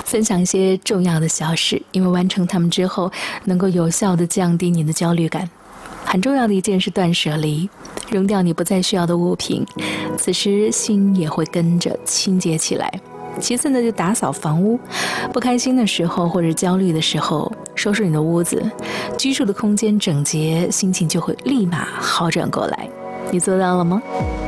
分享一些重要的小事，因为完成它们之后，能够有效地降低你的焦虑感。很重要的一件是断舍离，扔掉你不再需要的物品，此时心也会跟着清洁起来。其次呢，就打扫房屋，不开心的时候或者焦虑的时候，收拾你的屋子，居住的空间整洁，心情就会立马好转过来。你做到了吗？